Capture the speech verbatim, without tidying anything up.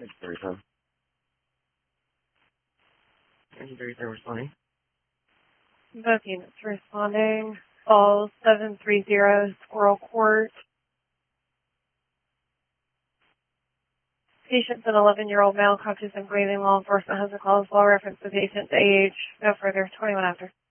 thirty-seven. thirty-seven responding. Both units responding. Call seven three zero Squirrel Court. Patient's an eleven-year-old male, conscious and breathing. Law enforcement has a call as well. Reference the patient's age. No further. twenty-one after.